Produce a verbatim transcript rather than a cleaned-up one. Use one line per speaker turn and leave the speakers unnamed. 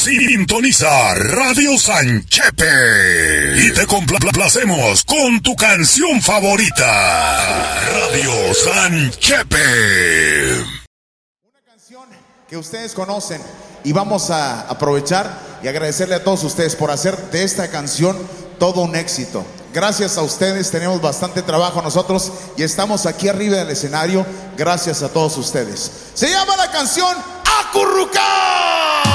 Sintoniza Radio Sanchepe y te complacemos con tu canción favorita. Radio Sanchepe.
Una canción que ustedes conocen y vamos a aprovechar y agradecerle a todos ustedes por hacer de esta canción todo un éxito. Gracias a ustedes, tenemos bastante trabajo nosotros y estamos aquí arriba del escenario gracias a todos ustedes. Se llama la canción Acurrucar.